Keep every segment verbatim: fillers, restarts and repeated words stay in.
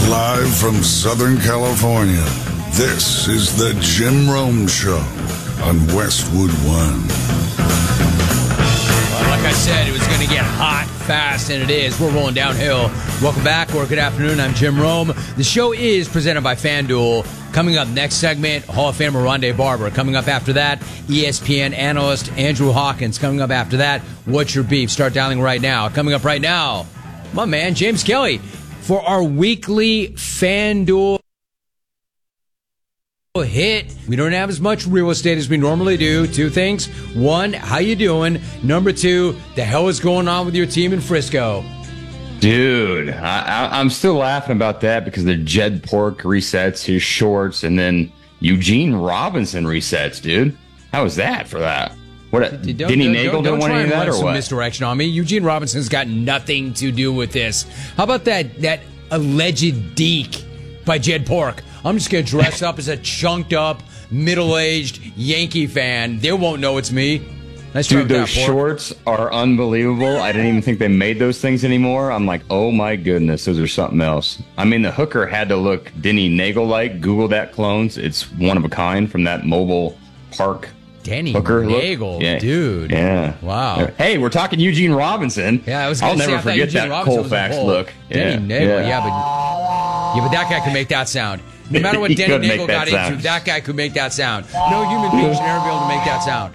Live from Southern California, this is the Jim Rome Show on Westwood One. Well, like I said, it was going to get hot, fast, and it is. We're rolling downhill. Welcome back, or good afternoon. I'm Jim Rome. The show is presented by FanDuel. Coming up next segment, Hall of Famer Rondé Barber. Coming up after that, E S P N analyst Andrew Hawkins. Coming up after that, What's Your Beef? Start dialing right now. Coming up right now, my man, James Kelly, for our weekly FanDuel hit. We don't have as much real estate as we normally do. Two things. One, how you doing? Number two, the hell is going on with your team in Frisco? Dude, I, I, I'm still laughing about that because the Jed Pork resets his shorts, and then Eugene Robinson resets, dude. How was that for that? What? A, Don't, Denny don't, Nagel don't, didn't don't want try any of and that, run or some what? misdirection on me. Eugene Robinson's got nothing to do with this. How about that that alleged deke by Jed Pork? I'm just going to dress up as a chunked up, middle-aged Yankee fan. They won't know it's me. Nice Dude, that, those Pork. shorts are unbelievable. I didn't even think they made those things anymore. I'm like, oh my goodness, those are something else. I mean, the hooker had to look Denny Nagel-like. Google that, clones. It's one of a kind from that mobile park Denny hooker look. Nagel, Yeah. dude. Yeah. Wow. Hey, we're talking Eugene Robinson. Yeah, I was gonna I'll say, never I thought forget Eugene that Robinson was a Colfax bull. look. Denny yeah. Nagel, yeah. yeah, but yeah, but that guy could make that sound. No matter what He Denny could make Nagel that got sound. into, that guy could make that sound. No human being should ever be able to make that sound.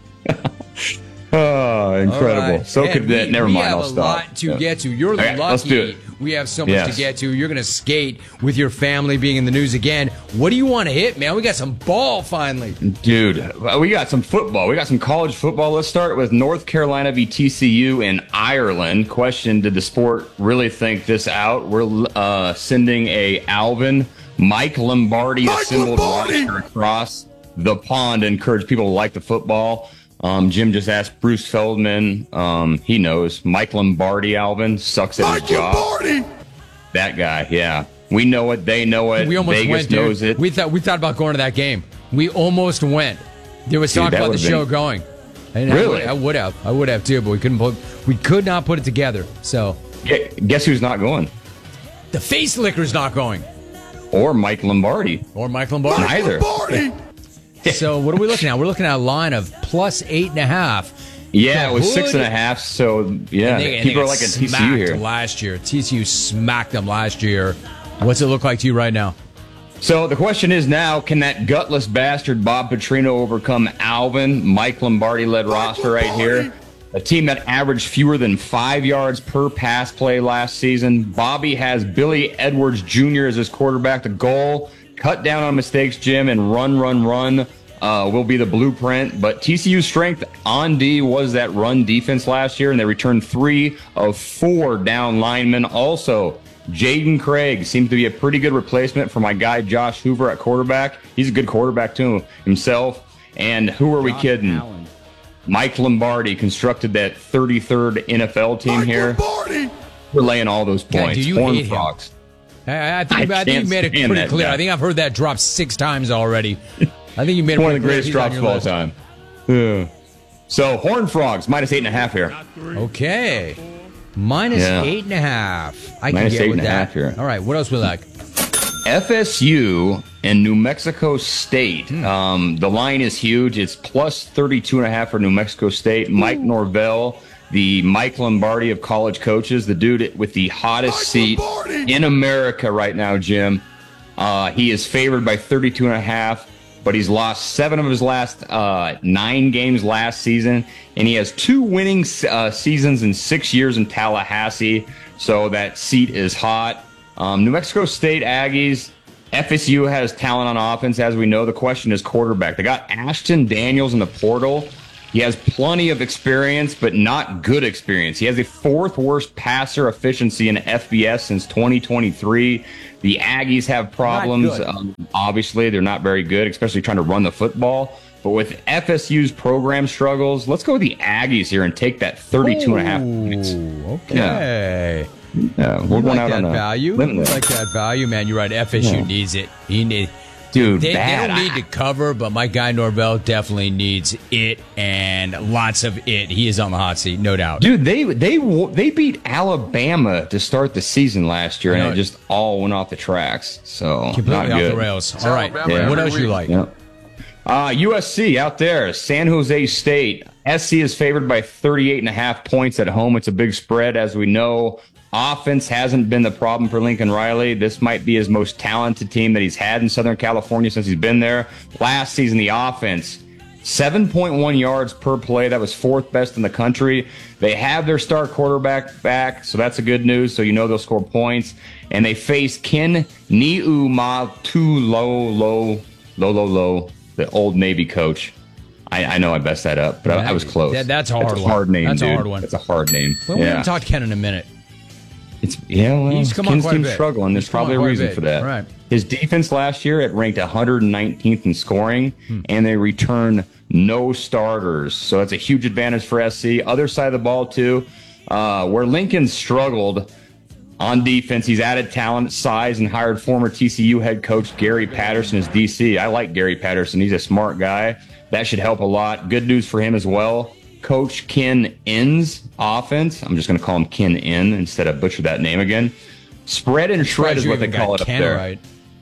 Oh, incredible. All right. So And could that. we, Never we mind. have I'll a stop. lot to Yeah. get to. You're Okay, lucky. let's do it. We have so much Yes. to get to. You're going to skate with your family being in the news again. What do you want to hit, man? We got some ball finally. Dude, we got some football. We got some college football. Let's start with North Carolina v. T C U in Ireland. Question, did the sport really think this out? We're uh, sending a Alvin, Mike Lombardi Mike assembled Lombardi! roster across the pond to encourage people to like the football. Um, Jim just asked Bruce Feldman. Um, he knows. Mike Lombardi, Alvin, sucks at Mike his job. Lombardi! That guy, yeah. We know it. They know it. We almost Vegas went, dude. knows it. We thought we thought about going to that game. We almost went. There was Dude, talk that about the would've show been- going. And Really? I would, I would have. I would have too, but we couldn't put. We could not put it together. So Gu- Guess who's not going? the face licker's not going, Or Mike Lombardi. or Mike Lombardi. Mike Neither. Lombardi! So what are we looking at? We're looking at a line of plus eight and a half. Yeah, The it was six Hood- and a half. So yeah, And they, and people they are got like a T C U smacked here. last year. T C U smacked them last year. What's it look like to you right now? So the question is now, can that gutless bastard Bob Petrino overcome Alvin, Mike Lombardi led roster right here? A team that averaged fewer than five yards per pass play last season. Bobby has Billy Edwards Junior as his quarterback. The goal, cut down on mistakes, Jim, and run, run, run. Uh, will be the blueprint, but T C U's strength on D was that run defense last year, and they returned three of four down linemen. Also, Jaden Craig seems to be a pretty good replacement for my guy Josh Hoover at quarterback. He's a good quarterback too himself. And who are we Josh kidding? Allen. Mike Lombardi constructed that thirty-third N F L team Mike here. Lombardi! We're laying all those God, points. do you Horned hate him? Frogs. I, I think, I I, think you can't made it stand pretty that clear. guy. I think I've heard that drop six times already. I think you made it One of the pretty greatest clear drops he's of on all your time. Yeah. So Horned Frogs minus eight and a half here. list. Okay. Minus Yeah. eight and a half. I Minus can get eight with and a that. half here. All right. What else we like? F S U and New Mexico State. Hmm. Um, the line is huge. It's plus thirty-two and a half for New Mexico State. Mike Norvell, the Mike Lombardi of college coaches, the dude with the hottest Mike seat Lombardi! in America right now, Jim. Uh, he is favored by thirty-two and a half, but he's lost seven of his last uh, nine games last season, and he has two winning uh, seasons in six years in Tallahassee, so that seat is hot. Um, New Mexico State Aggies, F S U has talent on offense, as we know. The question is quarterback. They got Ashton Daniels in the portal. He has plenty of experience, but not good experience. He has the fourth worst passer efficiency in F B S since twenty twenty-three. The Aggies have problems. good. Um, obviously, they're not very good, especially trying to run the football. But with F S U's program struggles, let's go with the Aggies here and take that thirty-two and a half points. Ooh, okay. Yeah, we're We going like out that on a value. limb We there. like that value, man. You're right. F S U Yeah. needs it. He need Dude, They, they bad. don't need to cover, but my guy Norvell definitely needs it, and lots of it. He is on the hot seat, no doubt. Dude, they they they beat Alabama to start the season last year, and it just all went off the tracks. So Completely not off good. the rails. All right, Yeah. what else you like? Yeah. Uh, U S C out there, San Jose State. S C is favored by thirty-eight and a half points at home. It's a big spread, as we know. Offense hasn't been the problem for Lincoln Riley. This might be his most talented team that he's had in Southern California since he's been there. Last season, the offense, seven point one yards per play. That was fourth best in the country. They have their star quarterback back, so that's a good news. So you know they'll score points. And they face Ken Niumatalolo, lo, lo, lo, the old Navy coach. I, I know I messed that up, but I, I was close. That, that's a hard that's a one. hard name, That's dude. a hard one. That's a hard name. Well, yeah. we haven't talked Ken in a minute. It's yeah, well, He's come on Ken's quite a team's bit. struggling. There's He's come on probably a quite a reason bit. for that. Right. His defense last year, it ranked one hundred nineteenth in scoring, hmm. and they return no starters. So that's a huge advantage for S C. Other side of the ball, too, uh, where Lincoln struggled on defense, he's added talent, size, and hired former T C U head coach Gary Patterson as D C. I like Gary Patterson. He's a smart guy. That should help a lot. Good news for him as well. Coach Ken Inn's offense. I'm just going to call him Ken Inn instead of butcher that name again. Spread and shred is what they call it up Ken there. Right.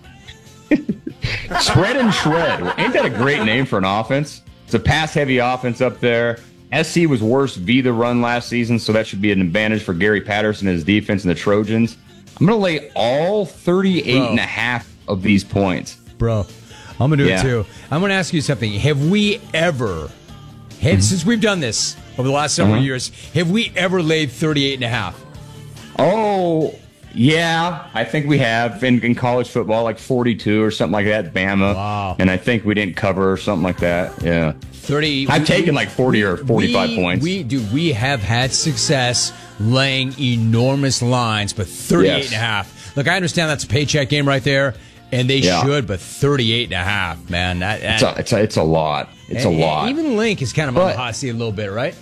Spread and shred. Ain't that a great name for an offense? It's a pass-heavy offense up there. S C was worse v the run last season, so that should be an advantage for Gary Patterson and his defense and the Trojans. I'm going to lay all thirty-eight Bro. and a half of these points. Bro, I'm going to do Yeah. it too. I'm going to ask you something. Have we ever, have, Mm-hmm. since we've done this over the last several Uh-huh. years, have we ever laid thirty-eight and a half? Oh, yeah, I think we have in, in college football, like forty-two or something like that, Bama. Wow. And I think we didn't cover or something like that. Yeah. thirty. I've we- taken like forty or forty-five we, points. We do. We have had success laying enormous lines, but thirty-eight Yes. and a half. Look, I understand that's a paycheck game right there, and they Yeah. should, but thirty-eight and a half, man. That, that, It's a, it's a, it's a lot. It's a and- lot. Even Link is kind of on But- the hot seat a little bit, right?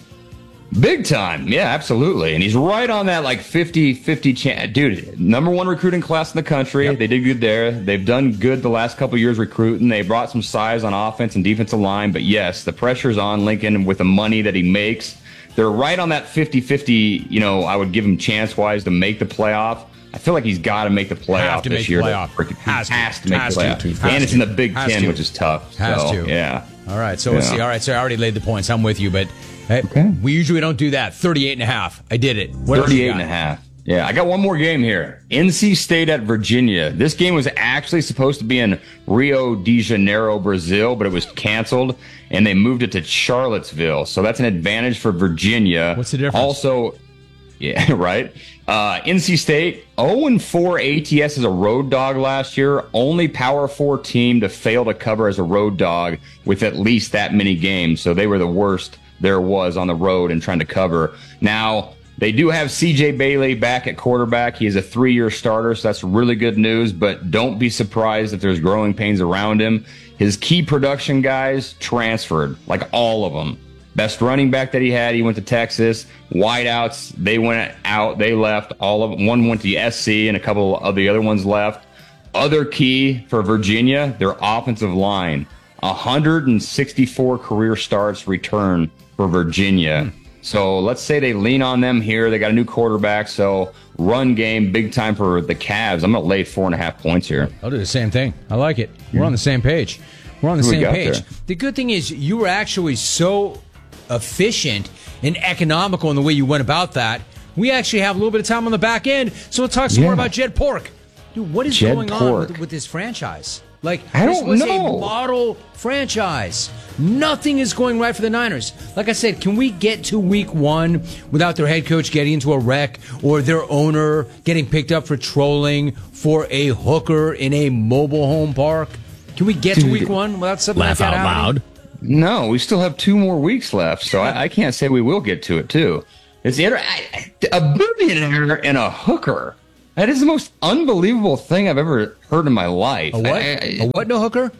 Big time. Yeah, absolutely. And he's right on that like fifty fifty chance. Dude, number one recruiting class in the country. Yep. They did good there. They've done good the last couple of years recruiting. They brought some size on offense and defensive line. But yes, the pressure's on Lincoln with the money that he makes. They're right on that fifty fifty, you know, I would give him chance-wise to make the playoff. I feel like he's got to make the playoff Have to this make the year. playoff. Freaking- Has he to. has to make Has the to. playoff. Has And it's to. in the Big Has Ten, to. which is tough. Has So, to. Yeah. All right, so let's Yeah. see. All right, so I already laid the points. I'm with you, but hey, Okay. we usually don't do that. thirty-eight and a half. I did it. What else you thirty-eight got? and a half. Yeah, I got one more game here. N C State at Virginia. This game was actually supposed to be in Rio de Janeiro, Brazil, but it was canceled, and they moved it to Charlottesville. So that's an advantage for Virginia. What's the difference? Also, yeah, right. Uh, N C State, oh and four A T S as a road dog last year. Only Power four team to fail to cover as a road dog with at least that many games. So they were the worst there was on the road and trying to cover. Now, they do have C J Bailey back at quarterback. He is a three-year starter, so that's really good news. But don't be surprised if there's growing pains around him. His key production guys transferred, like all of them. Best running back that he had, he went to Texas. Wideouts, they went out, they left. All of them. One went to S C, and a couple of the other ones left. Other key for Virginia, their offensive line. one hundred sixty-four career starts return for Virginia. Hmm. So let's say they lean on them here. They got a new quarterback, so run game, big time for the Cavs. I'm going to lay four and a half points here. I'll do the same thing. I like it. We're on the same page. We're on the Who we same got page. there? The good thing is you were actually so efficient and economical in the way you went about that. We actually have a little bit of time on the back end, so let's talk some Yeah. more about Jed Pork. Dude, what is Jed going on Pork. with, with this franchise? Like, I this don't was know. a model franchise. Nothing is going right for the Niners. Like I said, can we get to week one without their head coach getting into a wreck or their owner getting picked up for trolling for a hooker in a mobile home park? Can we get Dude. to week one without something Laugh like that out happening? loud. No, we still have two more weeks left, so I, I can't say we will get to it, too. It's the other, I, a billionaire and a hooker. That is the most unbelievable thing I've ever heard in my life. A what? I- I- a what? No hooker?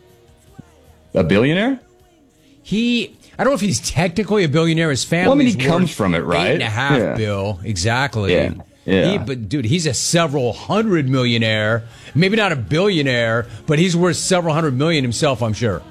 A billionaire? He, I don't know if he's technically a billionaire. His family. Well, I mean, he comes from it, right? Eight and a half Yeah. bill, exactly. Yeah. Yeah. He, but dude, he's a several hundred millionaire. Maybe not a billionaire, but he's worth several hundred million himself, I'm sure.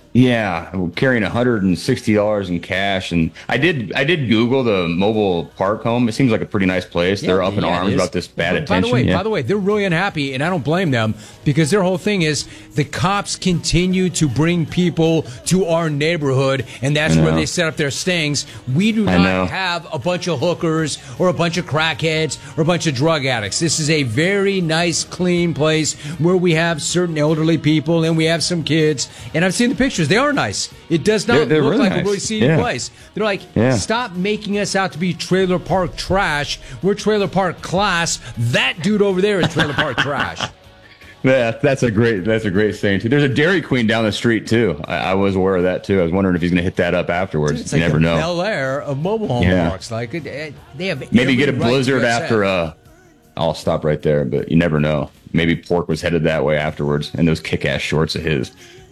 Yeah, carrying one hundred sixty dollars in cash, and I did I did Google the mobile park home. It seems like a pretty nice place. Yeah, they're up in yeah, arms about this bad by attention. By the way, yeah. by the way, they're really unhappy, and I don't blame them because their whole thing is the cops continue to bring people to our neighborhood, and that's where they set up their stings. We do not have a bunch of hookers or a bunch of crackheads or a bunch of drug addicts. This is a very nice, clean place where we have certain elderly people and we have some kids. And I've seen the pictures. They are nice. It does not they're, they're look really like nice. a really seedy yeah. place. They're like, yeah. stop making us out to be trailer park trash. We're trailer park class. That dude over there is trailer park trash. Yeah, that's a great that's a great saying too. There's a Dairy Queen down the street too. I, I was aware of that too. I was wondering if he's going to hit that up afterwards. Dude, it's you like never the know. Bel Air of mobile home yeah. parks. Like it, they have maybe get a right blizzard to after. Uh, I'll stop right there, but you never know. Maybe Pork was headed that way afterwards, and those kick-ass shorts of his.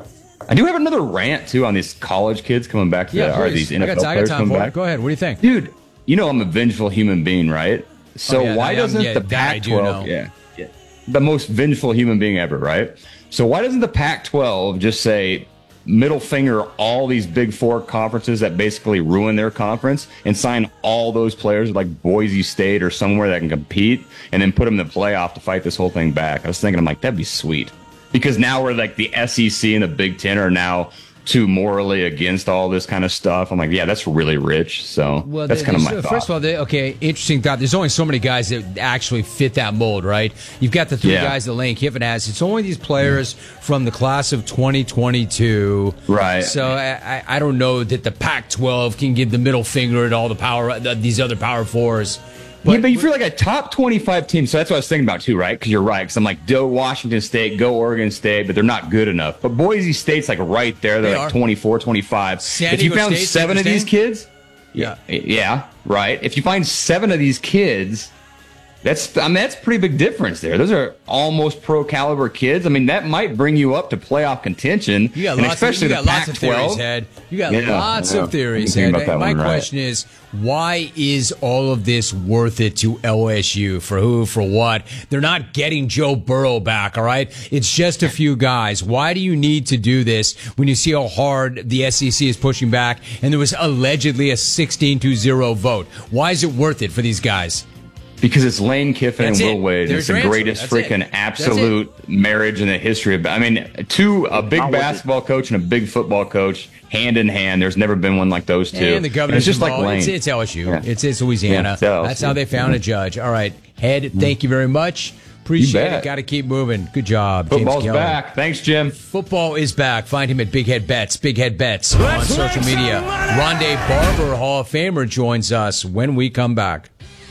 I do have another rant too on these college kids coming back to yeah, the, or these N F L I got, players I got coming time for back. it. Go ahead. What do you think, dude? You know I'm a vengeful human being, right? So oh, yeah, why I, doesn't yeah, the that I Pac do twelve? know. Yeah, yeah, the most vengeful human being ever, right? So why doesn't the Pac twelve just say middle finger all these Big Four conferences that basically ruin their conference and sign all those players like Boise State or somewhere that can compete and then put them in the playoff to fight this whole thing back? I was thinking, I'm like, that'd be sweet. Because now we're like the S E C and the Big Ten are now too morally against all this kind of stuff. I'm like, yeah, that's really rich. So well, that's kind of my first thought. First of all, they, okay, interesting thought. There's only so many guys that actually fit that mold, right? You've got the three yeah. guys that Lane Kiffin has. It's only these players mm. from the class of twenty twenty-two. Right. So I, I don't know that the Pac twelve can give the middle finger to all the power, these other Power Fours. But, yeah, but you feel like a top twenty-five team. So that's what I was thinking about too, right? Because you're right. Because I'm like, go Washington State, go Oregon State, but they're not good enough. But Boise State's like right there. They're they like are. twenty-four, twenty-five. San if you Diego found State's seven of these kids, yeah, yeah, right. If you find seven of these kids, that's I mean that's a pretty big difference there. Those are almost pro caliber kids. I mean that might bring you up to playoff contention. You got and lots, especially of, you got the lots of theories, Head. You got yeah, lots yeah. of theories, Head. My one, question right. is, why is all of this worth it to L S U? For who? For what? They're not getting Joe Burrow back, all right? It's just a few guys. Why do you need to do this when you see how hard the S E C is pushing back and there was allegedly a sixteen to zero vote? Why is it worth it for these guys? Because it's Lane Kiffin That's and Will it. Wade. There's It's the your answer. greatest That's freaking it. absolute marriage in the history of. I mean, two a big How was it? basketball coach and a big football coach, hand in hand. There's never been one like those two. And the governor's it's just like involved. Lane. It's, it's L S U. Yeah. It's, it's Louisiana. Yeah, it's L S U. That's how they found a judge. All right, Head, thank you very much. Appreciate bet. it. Got to keep moving. Good job, James Football's Kelly. back. Thanks, Jim. Football is back. Find him at Big Head Bets, Big Head Bets on social media. Rondé Barber, Hall of Famer, joins us when we come back.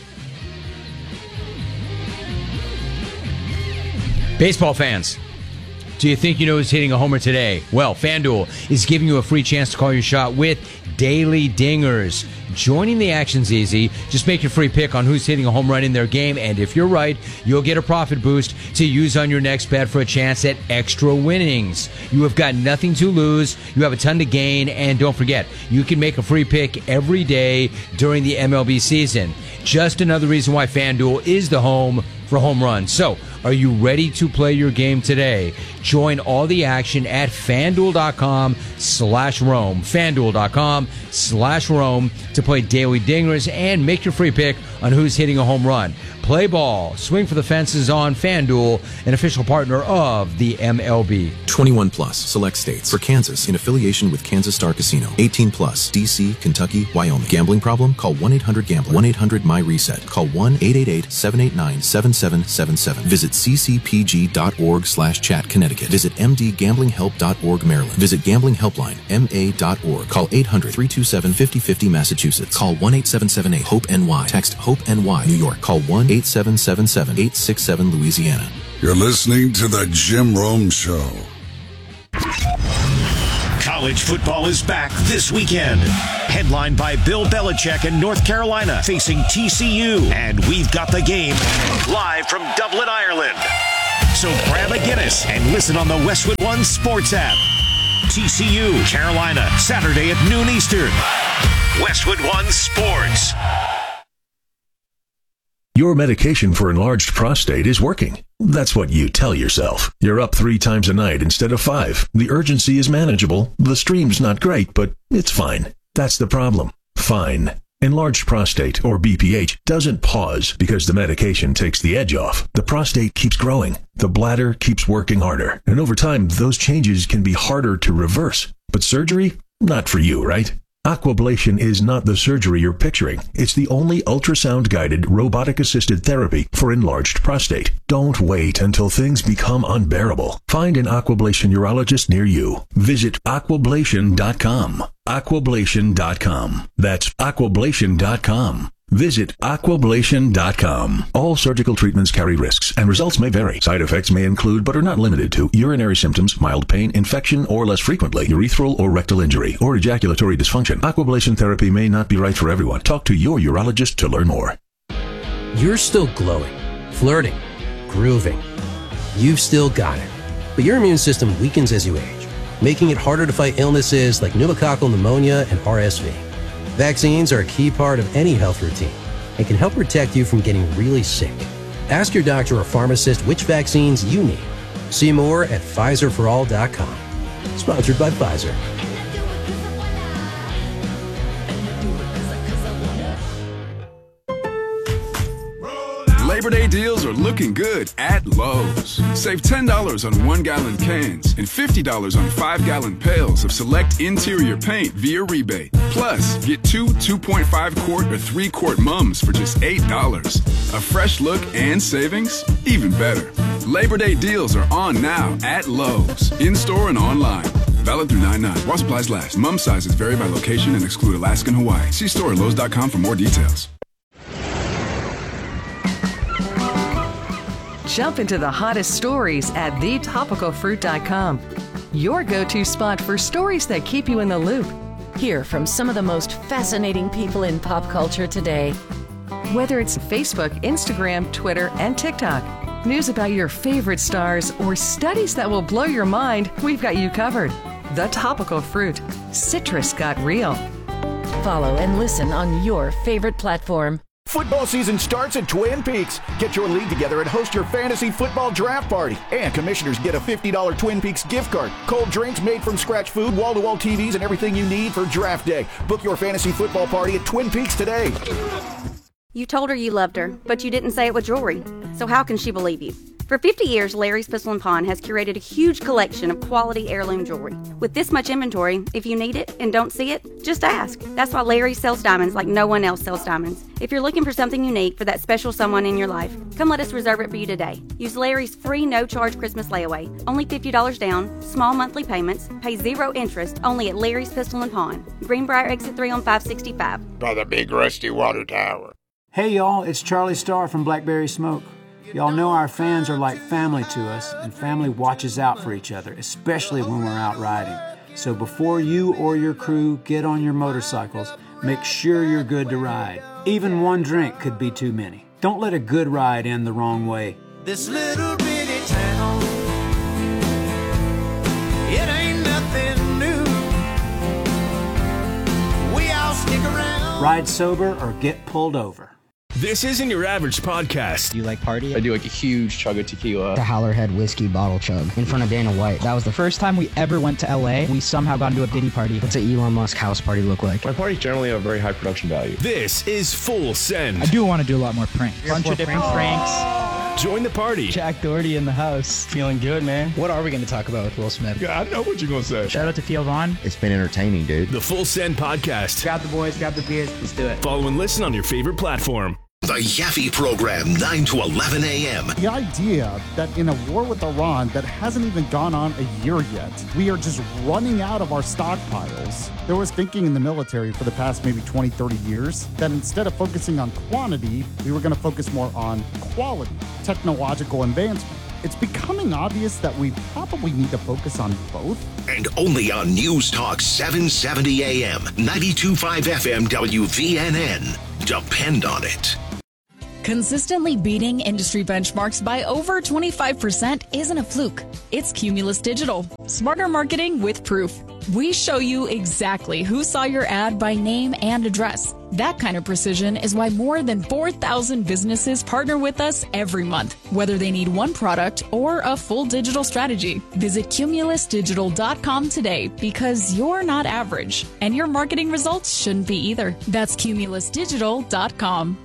Baseball fans, do you think you know who's hitting a homer today? Well, FanDuel is giving you a free chance to call your shot with Daily Dingers. Joining the action's easy. Just make your free pick on who's hitting a home run in their game, and if you're right, you'll get a profit boost to use on your next bet for a chance at extra winnings. You have got nothing to lose, you have a ton to gain, and don't forget, you can make a free pick every day during the M L B season. Just another reason why FanDuel is the home for home runs. So, are you ready to play your game today? Join all the action at FanDuel.com slash Rome. FanDuel.com slash Rome to play Daily Dingers and make your free pick on who's hitting a home run. Play ball. Swing for the fences on FanDuel, an official partner of the M L B. twenty-one plus, select states. For Kansas, in affiliation with Kansas Star Casino. eighteen plus, D C, Kentucky, Wyoming. Gambling problem? Call one eight hundred gambler. one eight hundred M Y reset. Call one eight eight eight, seven eight nine, seven seven seven seven. Visit c c p g dot org slash chat Connecticut. Visit m d gambling help dot org Maryland. Visit Gambling Helpline, m a dot org. Call eight hundred, three two seven, five oh five oh Massachusetts. Call one eight seven seven eight, hope N Y. Text HOPE-NY, New York. Call one eight seven seven seven, eight six seven Louisiana. You're listening to The Jim Rome Show. College football is back this weekend. Headlined by Bill Belichick in North Carolina facing T C U. And we've got the game live from Dublin, Ireland. So grab a Guinness and listen on the Westwood One Sports app. T C U, Carolina, Saturday at noon Eastern. Westwood One Sports. Your medication for enlarged prostate is working. That's what you tell yourself. You're up three times a night instead of five. The urgency is manageable. The stream's not great, but it's fine. That's the problem. Fine. Enlarged prostate, or B P H, doesn't pause because the medication takes the edge off. The prostate keeps growing. The bladder keeps working harder. And over time, those changes can be harder to reverse. But surgery? Not for you, right? Aquablation is not the surgery you're picturing. It's the only ultrasound-guided, robotic-assisted therapy for enlarged prostate. Don't wait until things become unbearable. Find an Aquablation urologist near you. Visit aquablation dot com. aquablation dot com. That's aquablation dot com. Visit aquablation dot com. All surgical treatments carry risks, and results may vary. Side effects may include, but are not limited to, urinary symptoms, mild pain, infection, or less frequently, urethral or rectal injury, or ejaculatory dysfunction. Aquablation therapy may not be right for everyone. Talk to your urologist to learn more. You're still glowing, flirting, grooving. You've still got it. But your immune system weakens as you age, making it harder to fight illnesses like pneumococcal pneumonia and R S V. Vaccines are a key part of any health routine and can help protect you from getting really sick. Ask your doctor or pharmacist which vaccines you need. See more at Pfizer for all dot com. Sponsored by Pfizer. Labor Day deals are looking good at Lowe's. Save ten dollars on one-gallon cans and fifty dollars on five-gallon pails of select interior paint via rebate. Plus, get two two point five quart or three quart mums for just eight dollars. A fresh look and savings? Even better. Labor Day deals are on now at Lowe's, in-store and online. Valid through nine nine. While supplies last. Mum sizes vary by location and exclude Alaska and Hawaii. See store at lowes dot com for more details. Jump into the hottest stories at the topical fruit dot com. Your go-to spot for stories that keep you in the loop. Hear from some of the most fascinating people in pop culture today. Whether it's Facebook, Instagram, Twitter, and TikTok, news about your favorite stars, or studies that will blow your mind, we've got you covered. The Topical Fruit. Citrus got real. Follow and listen on your favorite platform. Football season starts at Twin Peaks. Get your league together and host your fantasy football draft party. And commissioners get a fifty dollars Twin Peaks gift card. Cold drinks, made from scratch food, wall-to-wall T Vs, and everything you need for draft day. Book your fantasy football party at Twin Peaks today. You told her you loved her, but you didn't say it with jewelry. So how can she believe you? For fifty years, Larry's Pistol and Pawn has curated a huge collection of quality heirloom jewelry. With this much inventory, if you need it and don't see it, just ask. That's why Larry sells diamonds like no one else sells diamonds. If you're looking for something unique for that special someone in your life, come let us reserve it for you today. Use Larry's free no-charge Christmas layaway. Only fifty dollars down, small monthly payments, pay zero interest, only at Larry's Pistol and Pawn. Greenbrier Exit three on five sixty-five. By the big rusty water tower. Hey y'all, it's Charlie Starr from Blackberry Smoke. Y'all know our fans are like family to us, and family watches out for each other, especially when we're out riding. So before you or your crew get on your motorcycles, make sure you're good to ride. Even one drink could be too many. Don't let a good ride end the wrong way. This little bitty town, it ain't nothing new. We all stick around. Ride sober or get pulled over. This isn't your average podcast. Do you like party? I do like a huge chug of tequila. The Howlerhead whiskey bottle chug in front of Dana White. That was the first time we ever went to L A. We somehow got into a Diddy party. What's an Elon Musk house party look like? My parties generally have very high production value. This is Full Send. I do want to do a lot more pranks. A bunch of different pranks. Join the party. Jack Doherty in the house. Feeling good, man. What are we going to talk about with Will Smith? Yeah, I know what you're going to say. Shout out to Theo Vaughn. It's been entertaining, dude. The Full Send podcast. Grab the boys, grab the beers. Let's do it. Follow and listen on your favorite platform. The Yaffe Program, nine to eleven a.m. The idea that in a war with Iran that hasn't even gone on a year yet, we are just running out of our stockpiles. There was thinking in the military for the past maybe twenty, thirty years that instead of focusing on quantity, we were going to focus more on quality, technological advancement. It's becoming obvious that we probably need to focus on both. And only on News Talk seven seventy a.m., ninety-two point five F M W V N N. Depend on it. Consistently beating industry benchmarks by over twenty-five percent isn't a fluke. It's Cumulus Digital. Smarter marketing with proof. We show you exactly who saw your ad by name and address. That kind of precision is why more than four thousand businesses partner with us every month, whether they need one product or a full digital strategy. Visit cumulus digital dot com today because you're not average, and your marketing results shouldn't be either. That's cumulus digital dot com.